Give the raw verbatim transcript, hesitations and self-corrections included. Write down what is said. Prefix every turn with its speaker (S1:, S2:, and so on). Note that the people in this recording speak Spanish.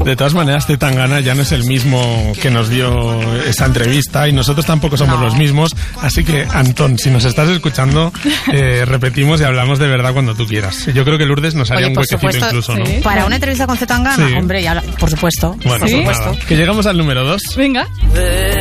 S1: De todas maneras, Zetangana ya no es el mismo que nos dio esa entrevista y nosotros tampoco somos no. los mismos. Así que, Antón, si nos estás escuchando, eh, repetimos y hablamos de verdad cuando tú quieras. Yo creo que Lourdes nos haría Oye, un huequecito supuesto, incluso, ¿no?
S2: Sí. Para una entrevista con Zetangana, sí. hombre, ya, por supuesto.
S1: Bueno,
S2: por
S1: ¿sí?
S2: supuesto.
S1: Nada. Que llegamos al número dos.
S2: Venga.